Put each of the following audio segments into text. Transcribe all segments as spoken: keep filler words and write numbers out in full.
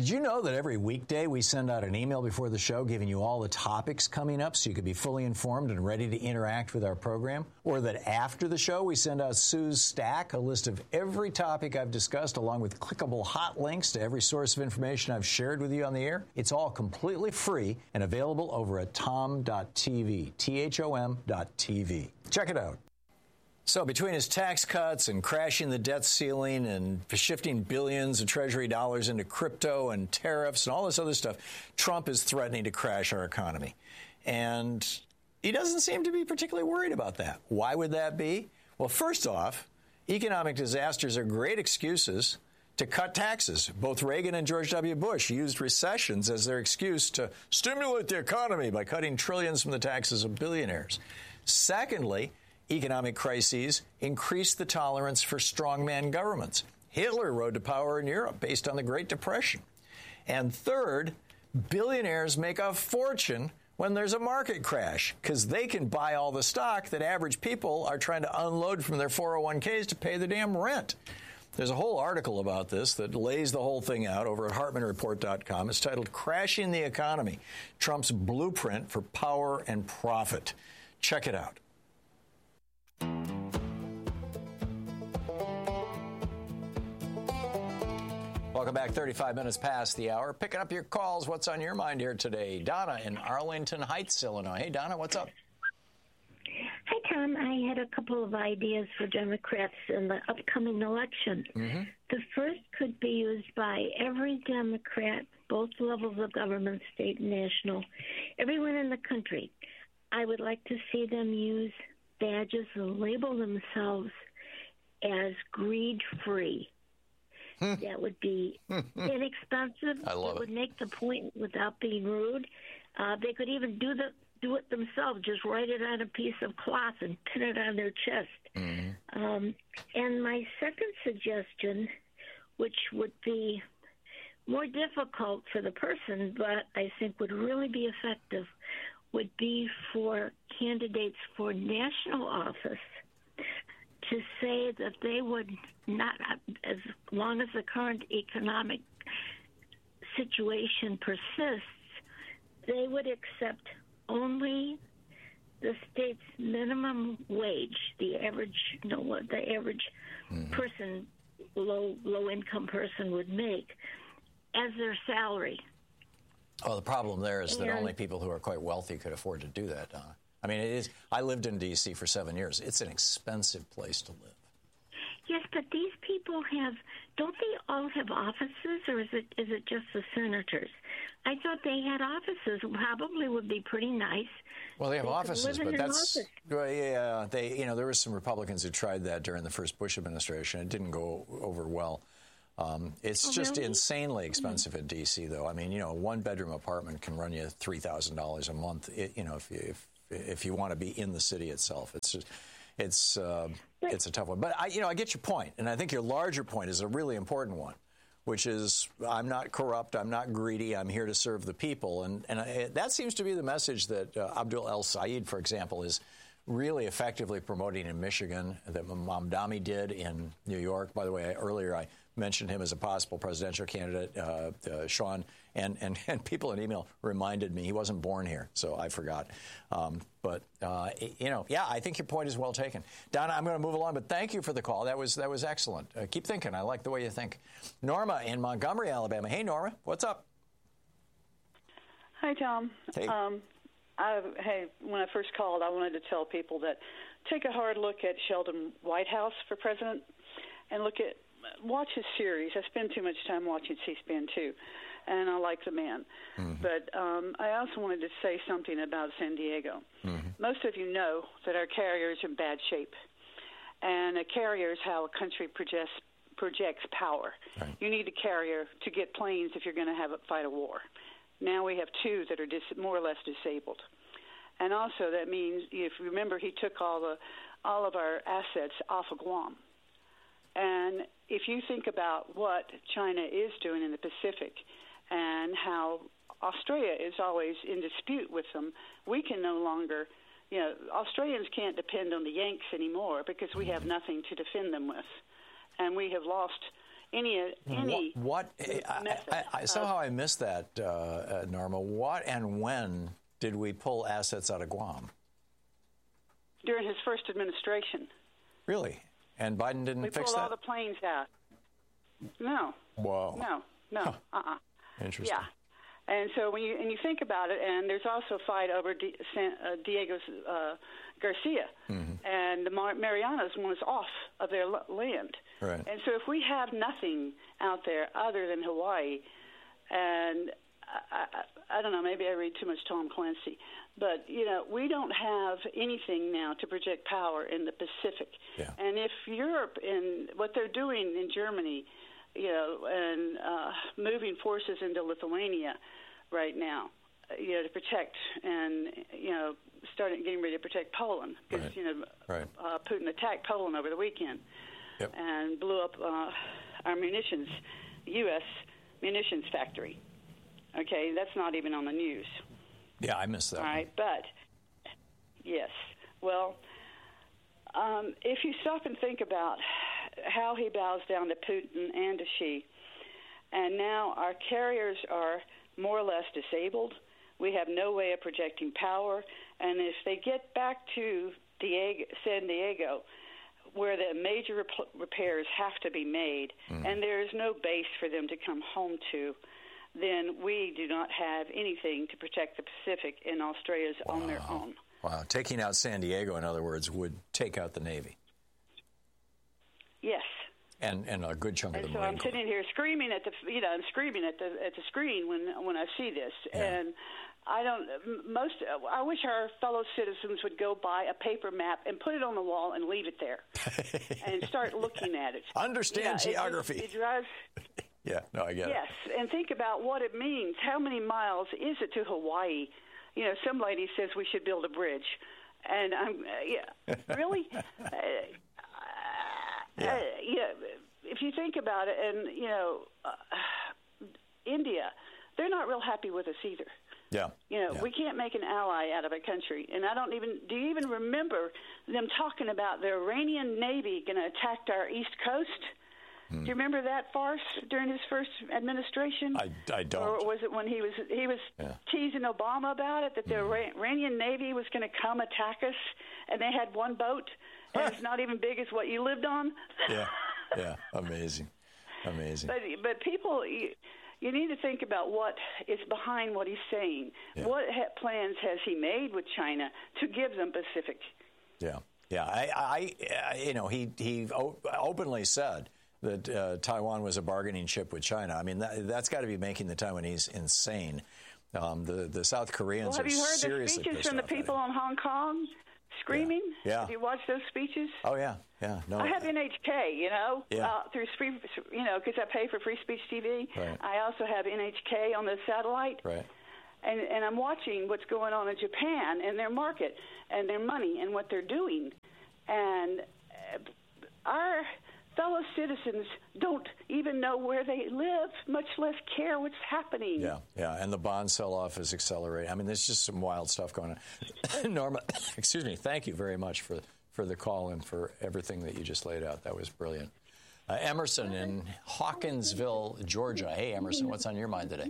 Did you know that every weekday we send out an email before the show giving you all the topics coming up so you could be fully informed and ready to interact with our program? Or that after the show we send out Sue's Stack, a list of every topic I've discussed along with clickable hot links to every source of information I've shared with you on the air? It's all completely free and available over at tom dot t v, T H O M dot T V. Check it out. So between his tax cuts and crashing the debt ceiling and shifting billions of Treasury dollars into crypto and tariffs and all this other stuff, Trump is threatening to crash our economy. And he doesn't seem to be particularly worried about that. Why would that be? Well, first off, economic disasters are great excuses to cut taxes. Both Reagan and George W. Bush used recessions as their excuse to stimulate the economy by cutting trillions from the taxes of billionaires. Secondly, economic crises increase the tolerance for strongman governments. Hitler rode to power in Europe based on the Great Depression. And third, billionaires make a fortune when there's a market crash because they can buy all the stock that average people are trying to unload from their four oh one k's to pay the damn rent. There's a whole article about this that lays the whole thing out over at Hartman Report dot com. It's titled Crashing the Economy, Trump's Blueprint for Power and Profit. Check it out. Welcome back. thirty-five minutes past the hour. Picking up your calls. What's on your mind here today? Donna in Arlington Heights, Illinois. Hey, Donna, what's up? Hi, Tom. I had a couple of ideas for Democrats in the upcoming election. Mm-hmm. The first could be used by every Democrat, both levels of government, state and national, everyone in the country. I would like to see them use badges and label themselves as greed-free. That would be inexpensive. I love it. It would make the point without being rude. Uh, they could even do the do it themselves. Just write it on a piece of cloth and pin it on their chest. Mm-hmm. Um, and my second suggestion, which would be more difficult for the person, but I think would really be effective, would be for candidates for national office to say that they would not, as long as the current economic situation persists, they would accept only the state's minimum wage, the average, you know, what the average mm-hmm. person, low low income person would make, as their salary. Oh, the problem there is and, that only people who are quite wealthy could afford to do that, Donna. I mean, it is. I lived in D C for seven years. It's an expensive place to live. Yes, but these people have, don't they all have offices, or is it is it just the senators? I thought they had offices. Probably would be pretty nice. Well, they have they offices, but that's office. well, yeah. They, you know, there were some Republicans who tried that during the first Bush administration. It didn't go over well. Um, it's oh, just really? insanely expensive mm-hmm. in D C, though. I mean, you know, a one-bedroom apartment can run you three thousand dollars a month. It, you know, if you if if you want to be in the city itself, it's just. It's uh, it's a tough one. But, I, you know, I get your point, and I think your larger point is a really important one, which is I'm not corrupt, I'm not greedy, I'm here to serve the people. And, and I, that seems to be the message that uh, Abdul El-Sayed, for example, is really effectively promoting in Michigan, that Mamdani did in New York. By the way, I, earlier I mentioned him as a possible presidential candidate, uh, uh, Sean, and, and, and people in email reminded me he wasn't born here, so I forgot. Um, but, uh, you know, yeah, I think your point is well taken. Donna, I'm going to move along, but thank you for the call. That was that was excellent. Uh, keep thinking. I like the way you think. Norma in Montgomery, Alabama. Hey, Norma, what's up? Hi, Tom. Hey. Um, I, hey, when I first called, I wanted to tell people that take a hard look at Sheldon Whitehouse for president and look at, watch his series. I spend too much time watching C-SPAN, too, and I like the man. Mm-hmm. But um, I also wanted to say something about San Diego. Mm-hmm. Most of you know that our carrier is in bad shape, and a carrier is how a country projects, projects power. Right. You need a carrier to get planes if you're going to have a, fight a war. Now we have two that are dis- more or less disabled. And also that means, if you remember, he took all the all of our assets off of Guam. And if you think about what China is doing in the Pacific and how Australia is always in dispute with them, we can no longer, you know, Australians can't depend on the Yanks anymore because we have nothing to defend them with. And we have lost any any. What? what I, I, I, somehow I missed that, uh, uh, Norma. What and when did we pull assets out of Guam? During his first administration. Really? And Biden didn't we fix that? We pulled all the planes out. No. Whoa. No. No. Huh. Uh-uh. Interesting. Yeah. And so when you and you think about it, and there's also a fight over D, San, uh, Diego uh, Garcia, mm-hmm. and the Mar- Marianas want us off of their l- land. Right. And so if we have nothing out there other than Hawaii, and I, I, I don't know, maybe I read too much Tom Clancy, but you know we don't have anything now to project power in the Pacific. Yeah. And if Europe and what they're doing in Germany, you know, and uh, moving forces into Lithuania right now, you know, to protect and, you know, starting getting ready to protect Poland because, right. you know, right. uh, Putin attacked Poland over the weekend yep. and blew up uh, our munitions, U S munitions factory. Okay, that's not even on the news. Yeah, I missed that. All right, but, yes, well, um, if you stop and think about how he bows down to Putin and to Xi, and now our carriers are more or less disabled. We have no way of projecting power, and if they get back to Diego, San Diego, where the major rep- repairs have to be made, mm. and there is no base for them to come home to, then we do not have anything to protect the Pacific, and Australia's wow. on their own. Wow. Taking out San Diego, in other words, would take out the Navy. Yes. And and a good chunk and of the so Marine I'm Corps. sitting here screaming at the you know I'm screaming at the at the screen when when I see this, yeah. and I don't most I wish our fellow citizens would go buy a paper map and put it on the wall and leave it there and start looking at it. Understand yeah, geography. It, it drives. yeah, no, I get yes, it. Yes, and think about what it means. How many miles is it to Hawaii? You know, some lady says we should build a bridge, and I'm uh, yeah, really. uh, Yeah. Uh, yeah, if you think about it, and, you know, uh, India, they're not real happy with us either. Yeah. You know, yeah. we can't make an ally out of a country. And I don't even, do you even remember them talking about the Iranian Navy going to attack our East Coast? Hmm. Do you remember that farce during his first administration? I, I don't. Or was it when he was he was yeah. teasing Obama about it, that the mm. Iranian Navy was going to come attack us, and they had one boat? And it's not even big as what you lived on. yeah, yeah, amazing, amazing. But but people, you, you need to think about what is behind what he's saying. Yeah. What ha- plans has he made with China to give them Pacific? Yeah, yeah. I, I you know, he he openly said that uh, Taiwan was a bargaining chip with China. I mean, that, that's got to be making the Taiwanese insane. Um, the the South Koreans well, have are you heard seriously the speeches from the people in Hong Kong? Screaming? Yeah. yeah. Have you watched those speeches? Oh, yeah. Yeah. No. I have N H K, you know, yeah. uh, through free, you know, because I pay for Free Speech T V. Right. I also have N H K on the satellite. Right. And, and I'm watching what's going on in Japan and their market and their money and what they're doing. And our fellow citizens don't even know where they live, much less care what's happening. Yeah, yeah, and the bond sell-off is accelerating. I mean, there's just some wild stuff going on. Norma, excuse me, thank you very much for, for the call and for everything that you just laid out. That was brilliant. Uh, Emerson in Hawkinsville, Georgia. Hey, Emerson, what's on your mind today?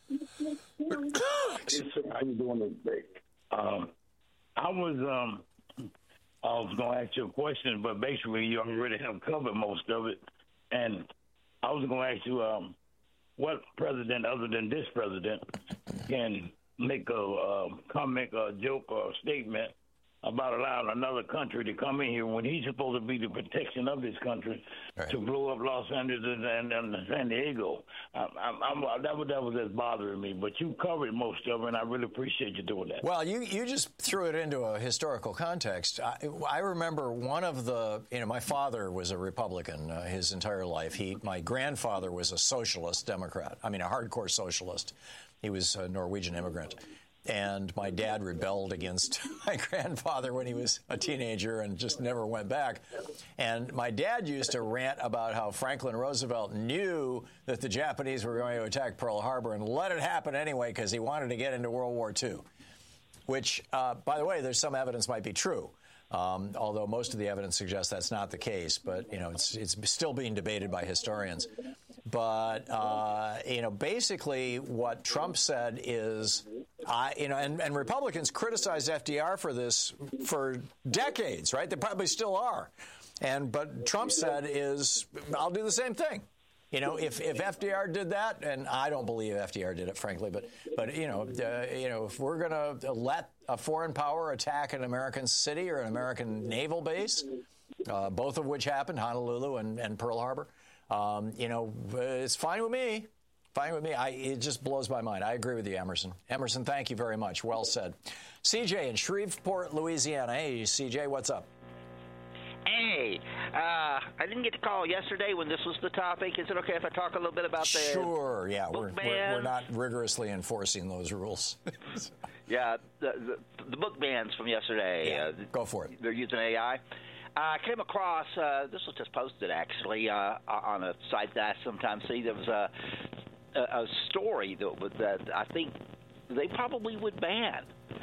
How you doing today? Um, I was... Um, I was going to ask you a question, but basically you already have covered most of it. And I was going to ask you um, what president other than this president can make a uh, comment, a joke, or a statement about allowing another country to come in here when he's supposed to be the protection of this country right. to blow up Los Angeles and, and San Diego. I, I, I'm, that, was, that was just bothering me, but you covered most of it, and I really appreciate you doing that. Well, you, you just threw it into a historical context. I, I remember one of the, you know, my father was a Republican uh, his entire life. He, my grandfather was a socialist Democrat, I mean, a hardcore socialist. He was a Norwegian immigrant. And my dad rebelled against my grandfather when he was a teenager and just never went back. And my dad used to rant about how Franklin Roosevelt knew that the Japanese were going to attack Pearl Harbor and let it happen anyway because he wanted to get into World War Two, which, uh, by the way, there's some evidence might be true. Um, although most of the evidence suggests that's not the case, but you know it's it's still being debated by historians. But uh, you know, basically, what Trump said is, I you know, and, and Republicans criticized F D R for this for decades, right? They probably still are. And but Trump said is, I'll do the same thing. You know, if, if F D R did that, and I don't believe F D R did it, frankly, but but you know, uh, you know, if we're going to let a foreign power attack an American city or an American naval base, uh, both of which happened, Honolulu and, and Pearl Harbor, um, you know, it's fine with me. Fine with me. I, it just blows my mind. I agree with you, Emerson. Emerson, thank you very much. Well said. C J in Shreveport, Louisiana. Hey, C J, what's up? Hey, uh, I didn't get to call yesterday when this was the topic. Is it okay if I talk a little bit about the Sure, yeah. We're, book we're, we're not rigorously enforcing those rules. yeah, the, the, the book bans from yesterday. Yeah, uh, go for it. They're using A I. I came across, uh, this was just posted actually, uh, on a site that I sometimes see. There was a, a, a story that, that I think they probably would ban.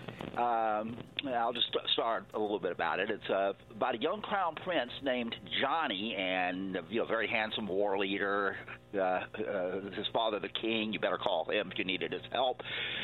Um, I'll just start a little bit about it. It's uh, about a young crown prince named Johnny, and you know, very handsome war leader. Uh, uh, his father, the king. You better call him if you needed his help.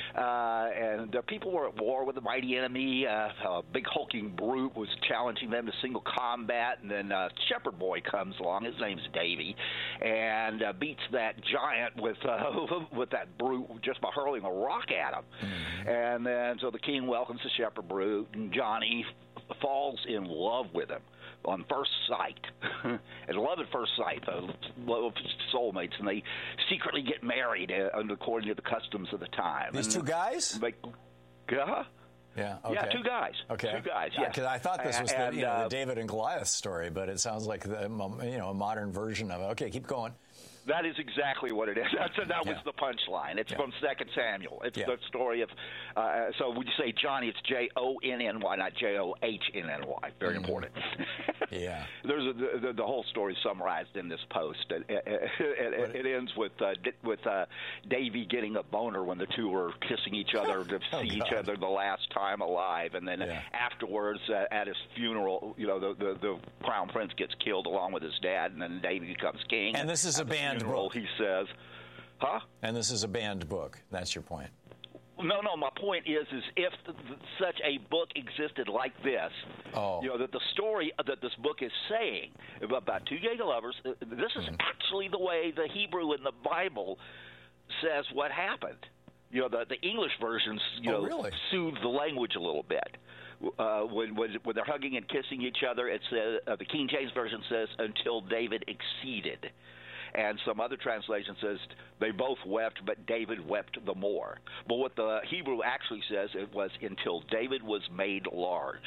Uh, and the people were at war with a mighty enemy. Uh, a big hulking brute was challenging them to single combat, and then a shepherd boy comes along. His name's Davy, and uh, beats that giant with uh, with that brute just by hurling a rock at him. Mm-hmm. And then so the king welcomes the shepherd brute, and Johnny f- falls in love with him on first sight. And love at first sight, uh, love soulmates, and they secretly get married uh, according to the customs of the time. These and, two guys? Like, uh, yeah, okay. Yeah, two guys. Okay. Two guys, yeah. Because I thought this was and, the, you know, uh, the David and Goliath story, but it sounds like the, you know, a modern version of it. Okay, keep going. That is exactly what it is. That's, that was yeah. the punchline. It's yeah. from Second Samuel. It's yeah. the story of, uh, so when you say Johnny, it's J O N N Y, not J O H N N Y. Very mm-hmm. important. yeah. There's a, the, the whole story summarized in this post. It, it, it, it ends with uh, with uh, Davy getting a boner when the two were kissing each other to oh, see God. each other the last time alive. And then yeah. afterwards, uh, at his funeral, you know, the, the, the crown prince gets killed along with his dad, and then Davy becomes king. And this is at a banned funeral, book. He says, huh? And this is a banned book. That's your point. No, no. My point is, is if th- th- such a book existed like this, oh. you know, that the story that this book is saying about two gay lovers, uh, this is mm-hmm. actually the way the Hebrew in the Bible says what happened. You know, the, the English versions, you oh, know, really? soothe the language a little bit. Uh, when, when when they're hugging and kissing each other, it's uh, uh, the King James version says until David exceeded. And some other translation says they both wept, but David wept the more. But what the Hebrew actually says, it was until David was made large.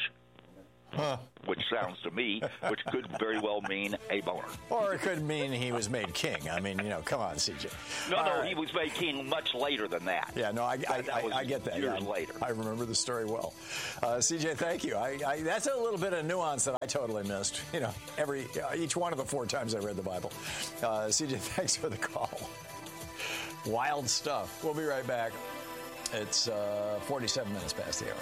Huh. Which sounds to me, which could very well mean a boner. Or it could mean he was made king. I mean, you know, come on, C J. No, All no, right. he was made king much later than that. Yeah, no, I, I, that I, was I get that. Years yeah, later. I remember the story well. Uh, C J, thank you. I, I, that's a little bit of nuance that I totally missed. You know, every uh, each one of the four times I read the Bible. Uh, C J, thanks for the call. Wild stuff. We'll be right back. It's uh, forty-seven minutes past the hour.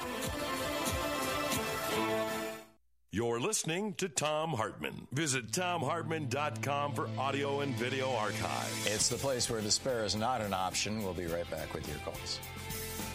You're listening to Thom Hartmann. Visit Thom Hartmann dot com for audio and video archive. It's the place where despair is not an option. We'll be right back with your calls.